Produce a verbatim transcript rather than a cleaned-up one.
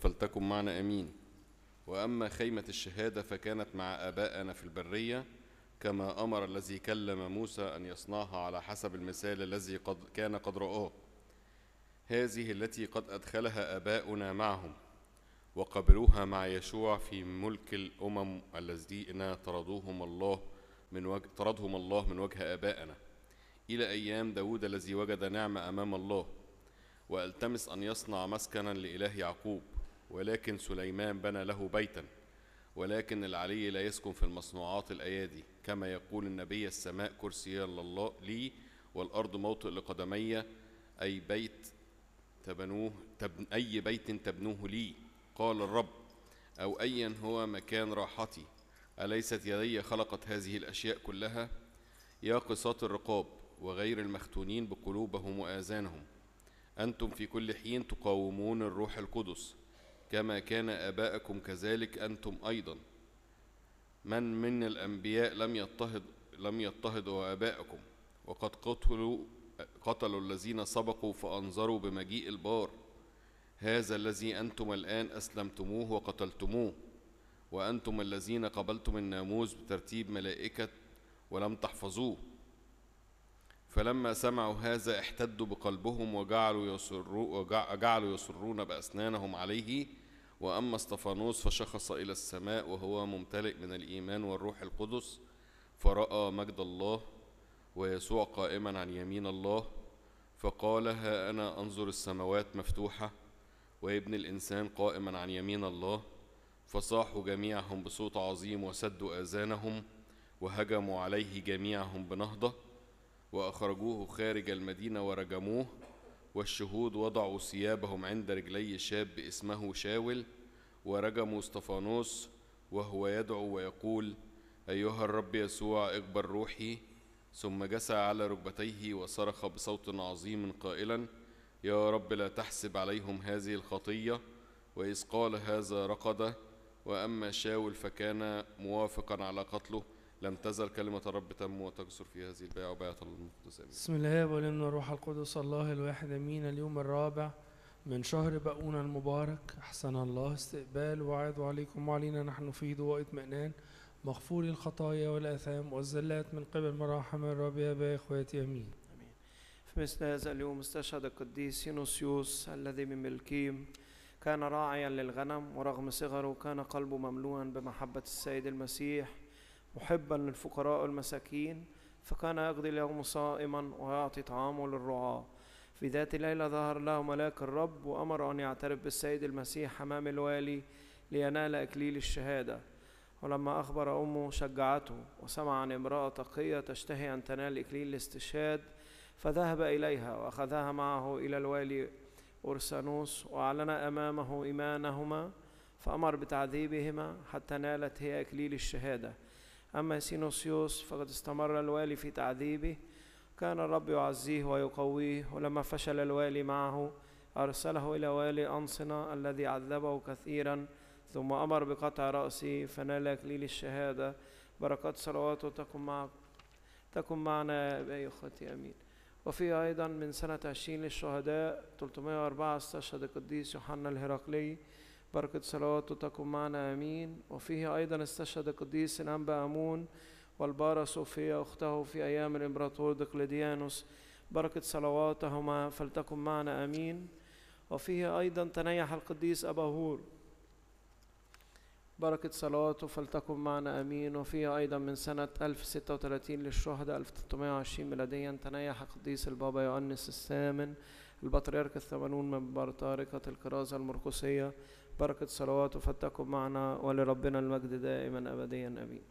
فلتكن معنا آمين. وأما خيمة الشهادة فكانت مع آبائنا في البرية، كما أمر الذي كلم موسى أن يصنعها على حسب المثال الذي قد كان قد رآه. هذه التي قد أدخلها آباؤنا معهم وقبلوها مع يشوع في ملك الأمم الذين طردوهم الله من وجه طردهم الله من وجه آبائنا إلى أيام داود الذي وجد نعمة أمام الله، وألتمس أن يصنع مسكنا لإله يعقوب. ولكن سليمان بنى له بيتا، ولكن العلي لا يسكن في المصنوعات الأيادي، كما يقول النبي: السماء كرسي الله لي والأرض موطئ لقدمي، أي بيت تبنوه تبن أي بيت تبنوه لي، قال الرب، أو أيا هو مكان راحتي. أليست يدي خلقت هذه الأشياء كلها؟ يا قساط الرقاب وغير المختونين بقلوبهم وآذانهم، أنتم في كل حين تقاومون الروح القدس، كما كان آباءكم كذلك أنتم أيضا. من من الأنبياء لم يضطهد لم يضطهدوا آباءكم، وقد قتلوا قتلوا الذين سبقوا فأنظروا بمجيء البار. هذا الذي أنتم الآن أسلمتموه وقتلتموه، وأنتم الذين قبلتم الناموس بترتيب ملائكة ولم تحفظوه. فلما سمعوا هذا احتدوا بقلبهم وجعلوا يصروا وجعلوا يصرون بأسنانهم عليه. وأما اسطفانوس فشخص إلى السماء وهو ممتلئ من الإيمان والروح القدس، فرأى مجد الله ويسوع قائما عن يمين الله، فقال: ها أنا أنظر السماوات مفتوحة وابن الإنسان قائما عن يمين الله. فصاحوا جميعهم بصوت عظيم وسدوا آذانهم وهجموا عليه جميعهم بنهضة، وأخرجوه خارج المدينة ورجموه. والشهود وضعوا ثيابهم عند رجلي شاب اسمه شاول، ورجموا اسطفانوس وهو يدعو ويقول: أيها الرب يسوع اقبل روحي. ثم جثى على ركبتيه وصرخ بصوت عظيم قائلا: يا رب لا تحسب عليهم هذه الخطية. وإذ قال هذا رقد. وأما شاول فكان موافقا على قتله. لم تزل كلمة الرب تم وتكثر في هذه البيعة وبيعة الله المقدس. بسم الله والابن والروح القدس الله الواحد امين. اليوم الرابع من شهر بقونا المبارك، احسن الله استقبال وعاد عليكم وعلينا نحن في ضوء اطمئنان مغفور الخطايا والاثام والزلات من قبل مراحم الرب. يا ابا اخواتي امين. امين. في مثل هذا اليوم استشهد القديس يونسيوس الذي من ملكيم، كان راعيا للغنم، ورغم صغره كان قلبه مملوءا بمحبة السيد المسيح، محبا للفقراء والمساكين، فكان يقضي اليوم صائما ويعطي طعامه للرعاة. في ذات ليلة ظهر له ملاك الرب وأمر أن يعترف بالسيد المسيح أمام الوالي لينال إكليل الشهادة. ولما أخبر أمه شجعته، وسمع عن امرأة تقية تشتهي أن تنال إكليل الاستشهاد، فذهب إليها وأخذها معه إلى الوالي أورسانوس، وأعلن أمامه إيمانهما، فأمر بتعذيبهما حتى نالت هي إكليل الشهادة. أما سينوسيوس فقد استمر الوالي في تعذيبه، كان الرب يعزيه ويقويه. ولما فشل الوالي معه أرسله إلى والي أنصنة الذي عذبه كثيرا، ثم أمر بقطع رأسه فنال إكليل الشهادة. بركات صلواته تكن مع تكن معنا يا أخوتي أمين. وفي أيضا من سنة عشرين للشهداء ثلاثمائة وأربعة استشهد القديس يوحنا الهرقلي، بركة صلواته تكن معنا آمين. وفيه أيضا استشهد القديس الأنبا أمون والبارة صوفيا أخته في أيام الإمبراطور دقلديانوس، بركة صلواتهما فلتكن معنا آمين. وفيه أيضا تنيح القديس أباهور، بركة صلواته فلتكن معنا آمين. وفيه أيضا من سنة ألف وستة وثلاثين للشهداء ألف وثلاثمائة وعشرين ميلاديا تنيح القديس البابا يوحنس الثامن البطريرك الثمانون من بطاركة الكرازة المرقسية، بركة صلواته فلتكن معنا، ولربنا المجد دائما أبديا آمين.